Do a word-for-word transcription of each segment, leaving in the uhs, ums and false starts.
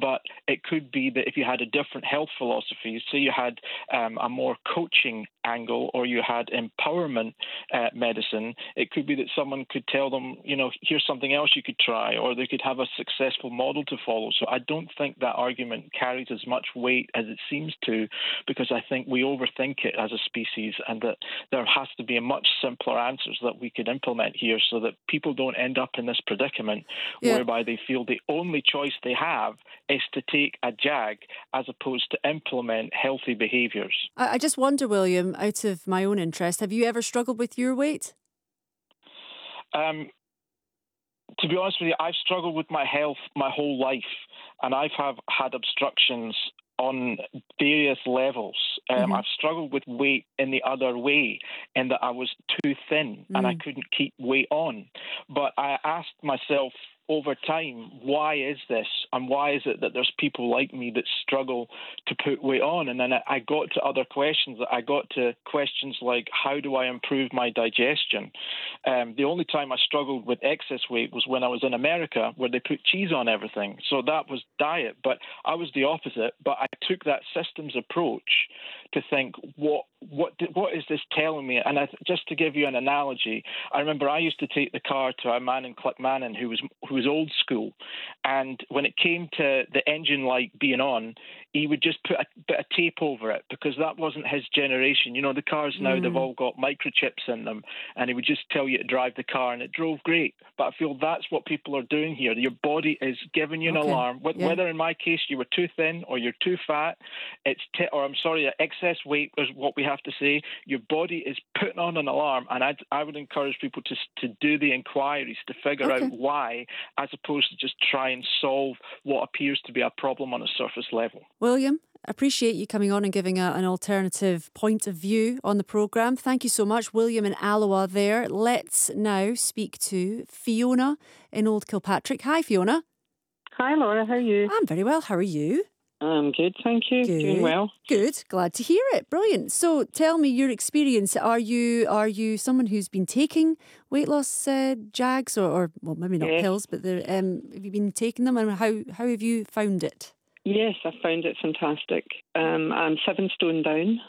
but it could be that if you had a different health philosophy, say you had um, a more coaching angle or you had empowerment uh, medicine, it could be that someone could tell them, you know, here's something else you could try, or they could have a successful model to follow. So I don't think that argument carries as much weight as it seems to, because I think we overthink it as a species, and that there has to be a much simpler answers that we could implement here so that people don't end up in this predicament yeah. whereby they feel the only choice they have is to take a jag as opposed to implement healthy behaviours. I, I just wonder, William, out of my own interest, have you ever struggled with your weight? Um, to be honest with you, I've struggled with my health my whole life, and I've have had obstructions on various levels. Um, mm-hmm. I've struggled with weight in the other way, in that I was too thin mm. and I couldn't keep weight on. But I asked myself over time, why is this? And why is it that there's people like me that struggle to put weight on? And then I got to other questions. I got to questions like, how do I improve my digestion? Um, the only time I struggled with excess weight was when I was in America, where they put cheese on everything. So that was diet. But I was the opposite. But I took that systems approach to think, what what what is this telling me? And I, just to give you an analogy, I remember I used to take the car to a man in Clickmannon who was who was old school, and when it came to the engine light being on, he would just put a bit of tape over it, because that wasn't his generation. You know, the cars now, mm. they've all got microchips in them, and he would just tell you to drive the car, and it drove great. But I feel that's what people are doing here. Your body is giving you an okay. alarm, yeah. whether in my case you were too thin or you're too fat, it's t- or I'm sorry, excess weight is what we have to say. Your body is putting on an alarm, and I'd, I would encourage people to to do the inquiries to figure okay. out why, as opposed to just try and solve what appears to be a problem on a surface level. William, appreciate you coming on and giving a, an alternative point of view on the programme. Thank you so much. William in Alloa there. Let's now speak to Fiona in Old Kilpatrick. Hi, Fiona. Hi, Laura. How are you? I'm very well. How are you? I'm good, thank you. Good. Doing well. Good. Glad to hear it. Brilliant. So tell me your experience. Are you are you someone who's been taking weight loss uh, jags or, or, well, maybe not yes. pills, but um, have you been taking them, and how, how have you found it? Yes, I found it fantastic. Um, I'm seven stone down.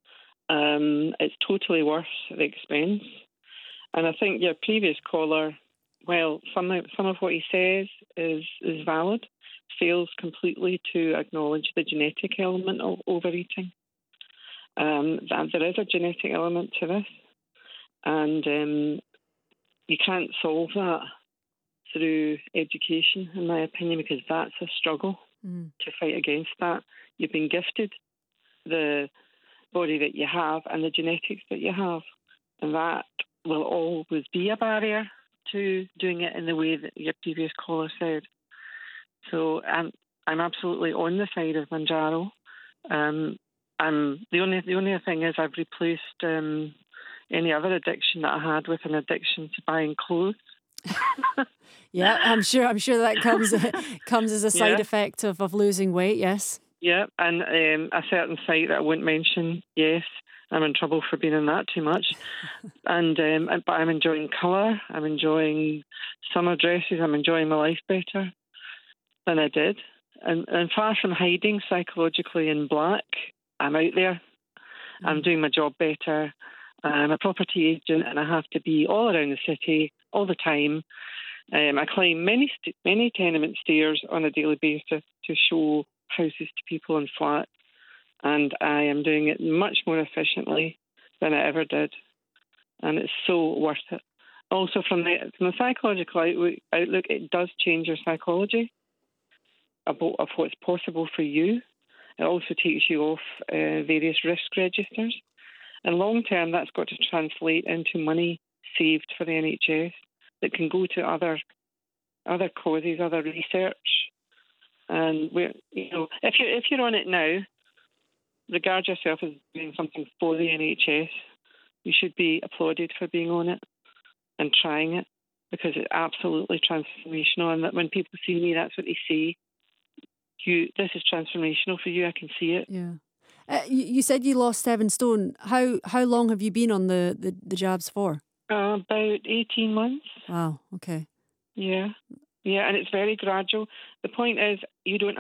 Um, it's totally worth the expense. And I think your previous caller, well, some of, some of what he says is, is valid, fails completely to acknowledge the genetic element of overeating. Um, that there is a genetic element to this, and um, you can't solve that through education, in my opinion, because that's a struggle mm. to fight against that. You've been gifted the body that you have and the genetics that you have, and that will always be a barrier to doing it in the way that your previous caller said. So I'm I'm absolutely on the side of Mounjaro. Um, I'm the only the only thing is I've replaced um, any other addiction that I had with an addiction to buying clothes. Yeah, I'm sure I'm sure that comes comes as a side yeah. effect of, of losing weight. Yes. Yeah, and um, a certain site that I won't mention. Yes, I'm in trouble for being in that too much. and um, but I'm enjoying colour. I'm enjoying summer dresses. I'm enjoying my life better than I did. And, and far from hiding psychologically in black, I'm out there. Mm. I'm doing my job better. I'm a property agent, and I have to be all around the city all the time. Um, I climb many st- many tenement stairs on a daily basis to show houses to people in flats, and I am doing it much more efficiently than I ever did, and it's so worth it. Also, from the, from the psychological outlook, outlook, it does change your psychology about of what's possible for you. It also takes you off uh, various risk registers. And long term, that's got to translate into money saved for the N H S that can go to other other causes, other research. And we're, you know, if you if you're on it now, regard yourself as doing something for the N H S. You should be applauded for being on it and trying it, because it's absolutely transformational. And that when people see me, that's what they say. You, this is transformational for you. I can see it. Yeah. Uh, you, you said you lost seven stone. How how long have you been on the, the, the jabs for? Uh, about eighteen months. Wow. Okay. Yeah. Yeah, and it's very gradual. The point is, you don't